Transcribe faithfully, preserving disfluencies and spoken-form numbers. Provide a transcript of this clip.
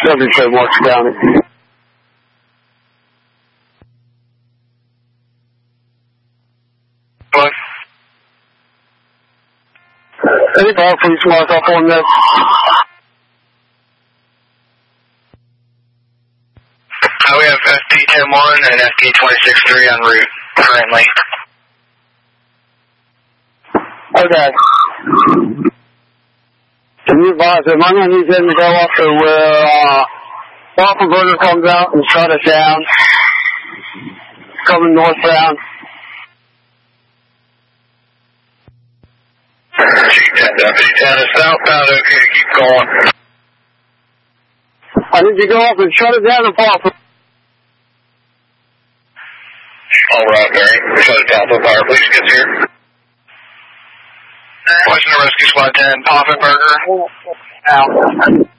seventy-two Marks County. What? Any call, please mark up on this. Uh, we have F P ten one and F P twenty-six three en route currently. Okay. Can you advise him? I'm going to need him to go up to where uh, Waffleburger comes out and shut it down. Coming northbound. F P ten is southbound, okay, keep going. I need you to go up and shut it down and Waffle. All right, Barry. Shut it down so fire police gets here. Western Rescue Squad ten, Poffin Burger. Out.